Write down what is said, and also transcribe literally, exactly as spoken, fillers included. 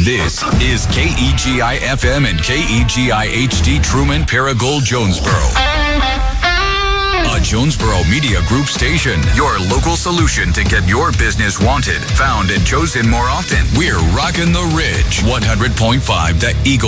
This is K E G I F M and K E G I H D Truman Paragould Jonesboro. A Jonesboro Media Group station. Your local solution to get your business wanted, found, and chosen more often. We're rocking the Ridge. one hundred point five The Eagle.